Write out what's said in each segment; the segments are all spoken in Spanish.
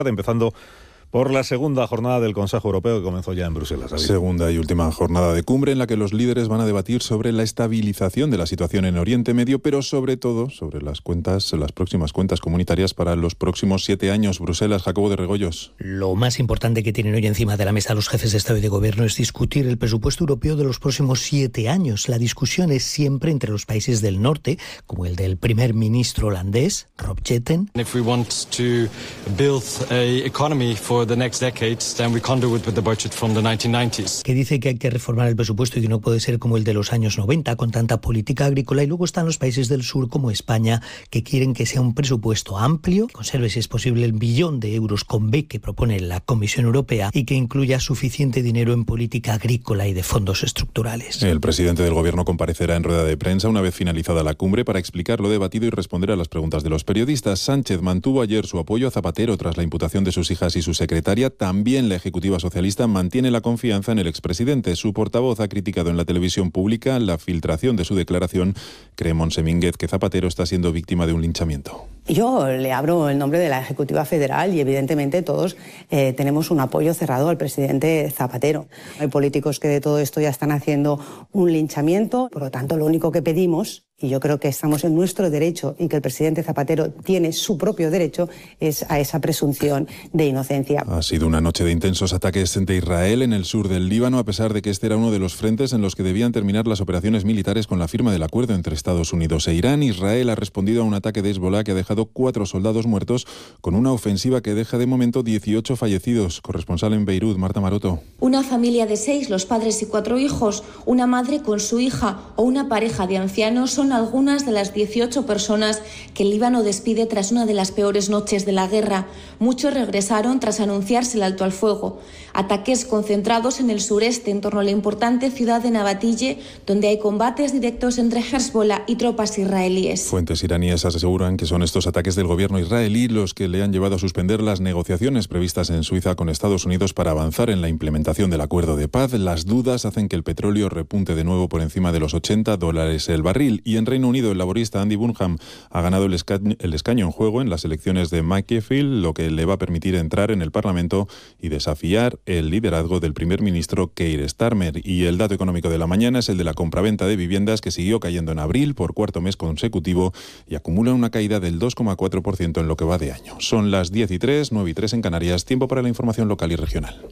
empezando por la segunda jornada del Consejo Europeo que comenzó ya en Bruselas. Segunda y última jornada de cumbre en la que los líderes van a debatir sobre la estabilización de la situación en Oriente Medio, pero sobre todo sobre las próximas cuentas comunitarias para los próximos 7 años. Bruselas, Jacobo de Regoyos. Lo más importante que tienen hoy encima de la mesa los jefes de Estado y de Gobierno es discutir el presupuesto europeo de los próximos 7 años. La discusión es siempre entre los países del norte, como el del primer ministro holandés, Rob Jetten. If we want to build a economy for the next decades, then we can't do it with the budget from the 1990s. Que dice que hay que reformar el presupuesto y que no puede ser como el de los años 90 con tanta política agrícola. Y luego están los países del sur como España, que quieren que sea un presupuesto amplio, conserve si es posible el billón de euros con B que propone la Comisión Europea y que incluya suficiente dinero en política agrícola y de fondos estructurales. El presidente del Gobierno comparecerá en rueda de prensa una vez finalizada la cumbre para explicar lo debatido y responder a las preguntas de los periodistas. Sánchez mantuvo ayer su apoyo a Zapatero tras la imputación de sus hijas y su secretaria. También la ejecutiva socialista mantiene la confianza en el expresidente. Su portavoz ha criticado en la televisión pública la filtración de su declaración. Cree Montse Mínguez que Zapatero está siendo víctima de un linchamiento. Yo le abro el nombre de la Ejecutiva Federal y evidentemente todos tenemos un apoyo cerrado al presidente Zapatero. Hay políticos que de todo esto ya están haciendo un linchamiento, por lo tanto lo único que pedimos, y yo creo que estamos en nuestro derecho y que el presidente Zapatero tiene su propio derecho, es a esa presunción de inocencia. Ha sido una noche de intensos ataques de Israel en el sur del Líbano, a pesar de que este era uno de los frentes en los que debían terminar las operaciones militares con la firma del acuerdo entre Estados Unidos e Irán. Israel ha respondido a un ataque de Hezbollah que ha dejado 4 soldados muertos, con una ofensiva que deja de momento 18 fallecidos. Corresponsal en Beirut, Marta Maroto. Una familia de 6, los padres y 4 hijos, una madre con su hija o una pareja de ancianos son algunas de las 18 personas que el Líbano despide tras una de las peores noches de la guerra. Muchos regresaron tras anunciarse el alto al fuego. Ataques concentrados en el sureste, en torno a la importante ciudad de Nabatille, donde hay combates directos entre Hezbollah y tropas israelíes. Fuentes iraníes aseguran que son estos ataques del gobierno israelí los que le han llevado a suspender las negociaciones previstas en Suiza con Estados Unidos para avanzar en la implementación del acuerdo de paz. Las dudas hacen que el petróleo repunte de nuevo por encima de los $80 el barril. Y en Reino Unido, el laborista Andy Burnham ha ganado el escaño en juego en las elecciones de Macclesfield, lo que le va a permitir entrar en el Parlamento y desafiar el liderazgo del primer ministro Keir Starmer. Y el dato económico de la mañana es el de la compraventa de viviendas, que siguió cayendo en abril por 4º mes consecutivo y acumula una caída del 2,4% en lo que va de año. Son las 10:03, 9:03 en Canarias. Tiempo para la información local y regional.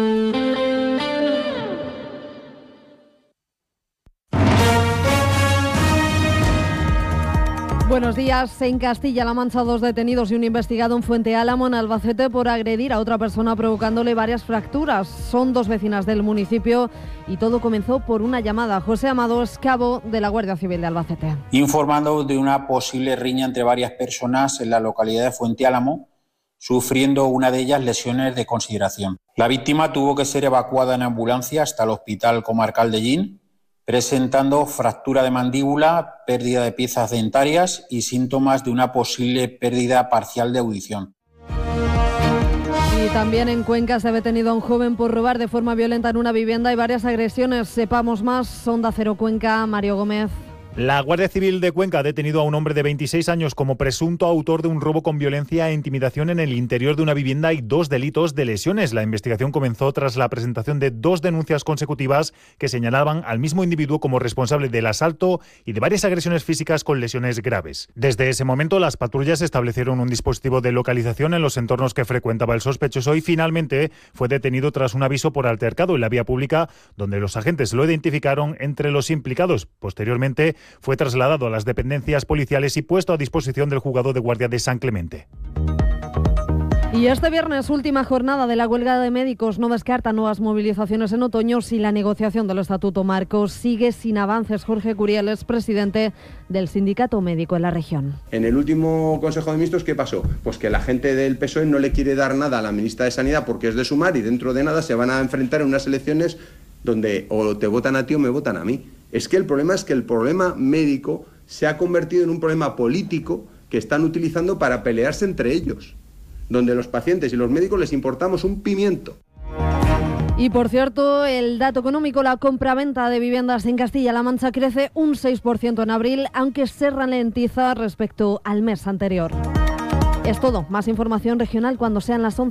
Buenos días. En Castilla-La Mancha, 2 detenidos y un investigado en Fuente Álamo, en Albacete, por agredir a otra persona provocándole varias fracturas. Son 2 vecinas del municipio y todo comenzó por una llamada. José Amado es cabo de la Guardia Civil de Albacete. Informando de una posible riña entre varias personas en la localidad de Fuente Álamo, sufriendo una de ellas lesiones de consideración. La víctima tuvo que ser evacuada en ambulancia hasta el Hospital Comarcal de Llín, presentando fractura de mandíbula, pérdida de piezas dentarias y síntomas de una posible pérdida parcial de audición. Y también en Cuenca se ha detenido a un joven por robar de forma violenta en una vivienda y varias agresiones. Sepamos más. Onda Cero Cuenca, Mario Gómez. La Guardia Civil de Cuenca ha detenido a un hombre de 26 años como presunto autor de un robo con violencia e intimidación en el interior de una vivienda y 2 delitos de lesiones. La investigación comenzó tras la presentación de 2 denuncias consecutivas que señalaban al mismo individuo como responsable del asalto y de varias agresiones físicas con lesiones graves. Desde ese momento, las patrullas establecieron un dispositivo de localización en los entornos que frecuentaba el sospechoso y finalmente fue detenido tras un aviso por altercado en la vía pública, donde los agentes lo identificaron entre los implicados. Posteriormente, fue trasladado a las dependencias policiales y puesto a disposición del juzgado de guardia de San Clemente. Y este viernes, última jornada de la huelga de médicos. No descarta nuevas movilizaciones en otoño si la negociación del Estatuto Marco sigue sin avances. Jorge Curiel es presidente del Sindicato Médico en la región. En el último Consejo de Ministros, ¿qué pasó? Pues que la gente del PSOE no le quiere dar nada a la ministra de Sanidad porque es de Sumar y dentro de nada se van a enfrentar en unas elecciones donde o te votan a ti o me votan a mí. Es que el problema médico se ha convertido en un problema político que están utilizando para pelearse entre ellos, donde los pacientes y los médicos les importamos un pimiento. Y por cierto, el dato económico, la compraventa de viviendas en Castilla-La Mancha crece un 6% en abril, aunque se ralentiza respecto al mes anterior. Es todo. Más información regional cuando sean las 11.